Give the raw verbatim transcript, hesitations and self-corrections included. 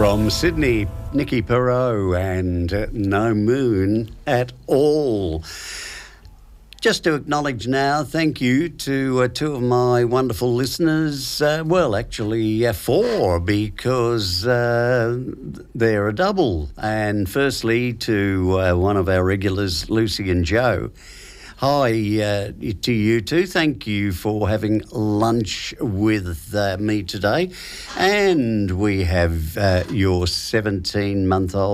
From Sydney, Nikki Perot and uh, No Moon at All. Just to acknowledge now, thank you to uh, two of my wonderful listeners. Uh, well, actually uh, four, because uh, they're a double. And firstly, to uh, one of our regulars, Lucy and Joe. Hi uh, to you two. Thank you for having lunch with uh, me today. And we have uh, your seventeen-month-old